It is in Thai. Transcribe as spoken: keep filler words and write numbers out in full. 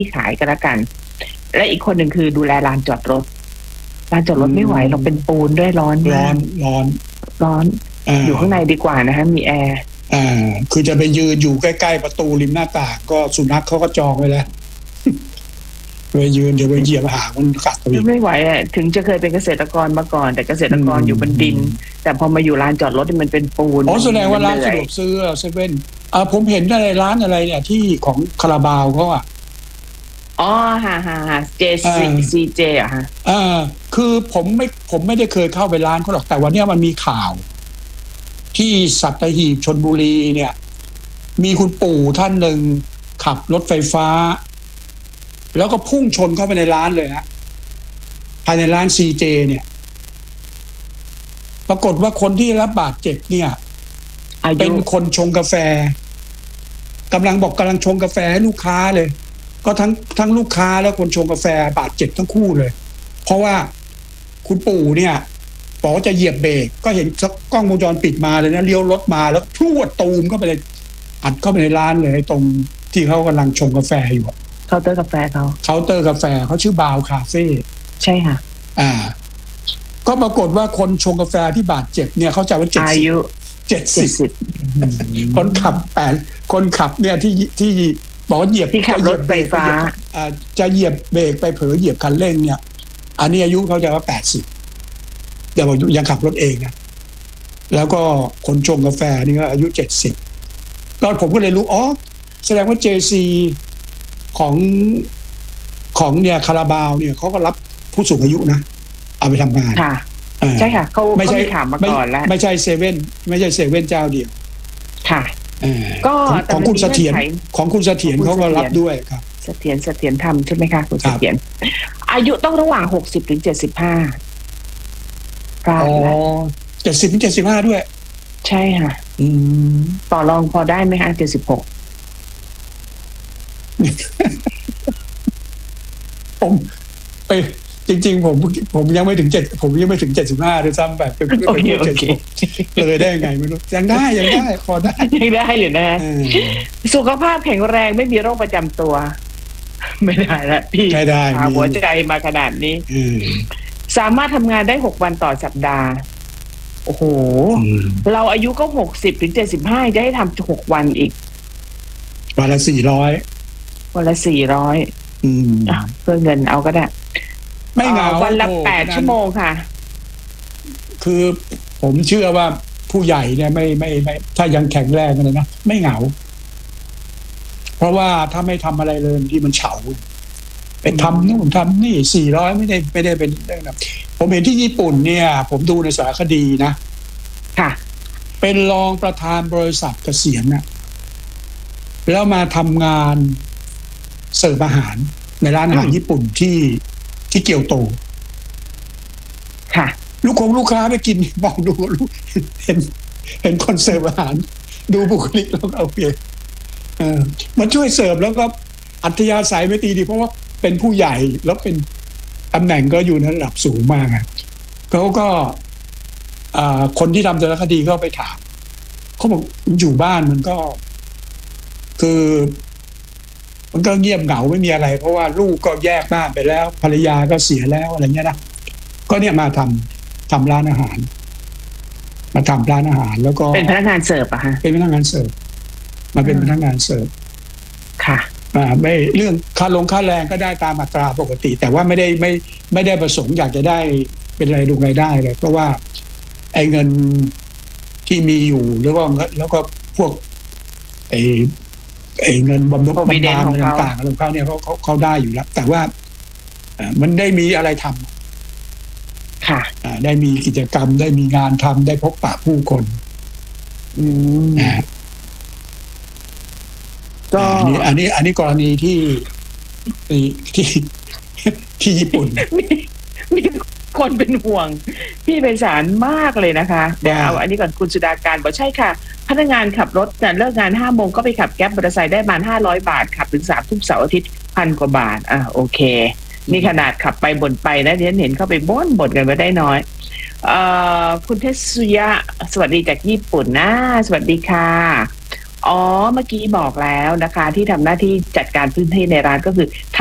ขายกันละกันและอีกคนหนึ่งคือดูแลลานจอดรถลานจอดรถไม่ไหวเราเป็นปูนด้วยร้อนร้อนร้อนร้อนอยู่ข้างในดีกว่านะฮะมีแอร์อ่าคือจะไปยืนอยู่ใกล้ๆประตูริมหน้าต่างก็สุนัขเขาก็จองไว้แล้วไปยืนเดี๋ยวไปเหยียบหางมันกัดตัวไม่ไหวอ่ะถึงจะเคยเป็นเกษตรกรมาก่อนแต่เกษตรกรอยู่บนดินแต่พอมาอยู่ลานจอดรถมันเป็นปูนอ๋อแสดงว่าร้านสะดวกซื้อเซเว่นอ่าผมเห็นในร้านอะไรเนี่ยที่ของคาราบาวเขาอ่ะอ๋อฮ่าฮ่าฮ่าเจซีเจอ่ะฮะอ่าคือผมไม่ผมไม่ได้เคยเข้าไปร้านเขาหรอกแต่วันนี้มันมีข่าวที่สัตหีบชลบุรีเนี่ยมีคุณปู่ท่านหนึ่งขับรถไฟฟ้าแล้วก็พุ่งชนเข้าไปในร้านเลยฮะภายในร้าน ซี เจ เนี่ยปรากฏว่าคนที่รับบาดเจ็บเนี่ยเป็นคนชงกาแฟกำลังบอกกำลังชงกาแฟให้ลูกค้าเลยก็ทั้งทั้งลูกค้าแล้วคนชงกาแฟบาดเจ็บทั้งคู่เลยเพราะว่าคุณปู่เนี่ยบอกว่าจะเหยียบเบรกก็เห็นกล้องวงจรปิดมาเลยนะเลี้ยวรถมาแล้วพรวดตูมเข้าไปเลยอัดเข้าไปในร้านเลยตรงที่เขากำลังชงกาแฟอยู่เคาน์เตอร์กาแฟเขาเคาน์เตอร์กาแฟเขาชื่อบาวคาเฟ่ใช่ค่ะอ่าก็ปรากฏว่าคนชงกาแฟที่บาดเจ็บเนี่ยเขาจะว่าเจ็ดสิบอายุเจ็ดสิบคนขับแปดคนขับเนี่ยที่ที่บอกว่าเหยียบที่ขับรถไฟฟ้าอ่าจะเหยียบเบรกไปเผลอเหยียบคันเร่งเนี่ยอันนี้อายุเขาจะว่าแปดสิบเดี๋ยวยังขับรถเองนะแล้วก็คนชงกาแฟนี่ก็อายุเจ็ดสิบตอนผมก็เลยรู้อ๋อแสดงว่า เจ ซี ของของเนี่ยคาราบาวเนี่ยเขาก็รับผู้สูงอายุนะเอาไปทำงานค่ะใช่ค่ะเขาไม่ใช่ถามมาก่อนแล้วไม่ใช่เซเว่นไม่ใช่เซเว่นเจ้าเดียวค่ะก็ของคุณเสถียรของคุณเสถียรเขาก็รับด้วยครับเสถียรเสถียรธรรมใช่ไหมคะคุณเสถียรอายุต้องระหว่างหกสิบถึงเจ็ดสิบห้าอ๋อเจ็ดสิบถึงเจ็ดสิบห้าด้วยใช่ค่ะอืมต่อรองพอได้ไหมคะเจ็ดสิบหกผมไปจริงๆผมผมยังไม่ถึงเจ็ดผมยังไม่ถึงเจ็ดสิบห้าด้วยซ้ำแบบเป็นเป็นเจ็ดสิบหกเลยได้ไงไม่รู้ยังได้ยังได้พอได้ยังได้เลยนะสุขภาพแข็งแรงไม่มีโรคประจำตัวไม่ได้ละพี่ไม่ได้หัวใจมาขนาดนี้สามารถทำงานได้หกวันต่อสัปดาห์โอ้โหเราอายุก็หกสิบถึงเจ็ดสิบห้าจะให้ทำหกวันอีกวันละสี่ร้อยวันละสี่ร้อยเพื่อเงินเอาก็ได้ไม่เหงาวันละแปดชั่วโมงค่ะคือผมเชื่อว่าผู้ใหญ่เนี่ยไม่ไม่ไม่ถ้ายังแข็งแรงเลยนะไม่เหงาเพราะว่าถ้าไม่ทำอะไรเลยที่มันเฉาไปทำนู่นทำนี่สี่ร้อยไม่ได้ไม่ได้เป็นเรื่องนะผมเห็นที่ญี่ปุ่นเนี่ยผมดูในสารคดีนะค่ะเป็นรองประธานบริษัทเกษียณนะแล้วมาทำงานเสิร์ฟอาหารในร้านอาหารญี่ปุ่นที่ที่เกียวโตค่ะลูกคงลูกค้าไปกินมองดูลูกเห็นเห็นคนเสิร์ฟอาหารดูบุคลิกแล้วเอาเปรียบเออมันช่วยเสิร์ฟแล้วก็อัธยาศัยไม่ตีดีเพราะว่าเป็นผู้ใหญ่แล้วเป็นตำแหน่งก็อยู่ในระดับสูงมากอ่ะเขาก็คนที่ทำสารคดีก็ไปถามเขาบอกอยู่บ้านมันก็คือมันก็เงียบเหงาไม่มีอะไรเพราะว่าลูกก็แยกบ้านไปแล้วภรรยาก็เสียแล้วอะไรเงี้ยนะก็เนี่ยมาทำทำร้านอาหารมาทำร้านอาหารแล้วก็เป็นพนักงานเสิร์ฟอะฮะเป็นพนักงานเสิร์ฟมาเป็นพนักงานเสิร์ฟค่ะอ่าไม่เรื่องค่าลงค่าแรงก็ได้ตามอัตราปกติแต่ว่าไม่ได้ไม่ไม่ได้ประสงค์อยากจะได้เป็นรายได้รายได้เลยเพราะว่าไอ้เงินที่มีอยู่แล้วก็แล้วก็พวกไอ้ไอ้เงินบำรุงบำรุงต่างๆของเขาเนี่ยเขาเขาเขาได้อยู่แล้วแต่ว่ามันได้มีอะไรทำค่ะได้มีกิจกรรมได้มีงานทำได้พบปะผู้คนอืมก็อันนี้อันนี้อันนี้กรณีที่ที่ที่ญี่ปุ่นมีมีคนเป็นห่วงพี่ไพศาลมากเลยนะคะเดี๋ยวเอาอันนี้ก่อนคุณสุดาการบอกใช่ค่ะพนักงานขับรถแต่เลิกงานห้าโมงก็ไปขับแก๊ปมอเตอร์ไซค์ได้ประมาณห้าร้อยบาทขับถึงสามทุ่มเสาร์อาทิตย์พันกว่าบาทอ่ะโอเคนี่ขนาดขับไปบ่นไปนะที่ฉันเห็นเข้าไปบ่นบ่นกันไปได้น้อยเอ่อคุณเทสุยะสวัสดีจากญี่ปุ่นนะสวัสดีค่ะอ๋อเมื่อกี้บอกแล้วนะคะ ที่ทำหน้าที่จัดการพื้นที่ในร้านก็คือ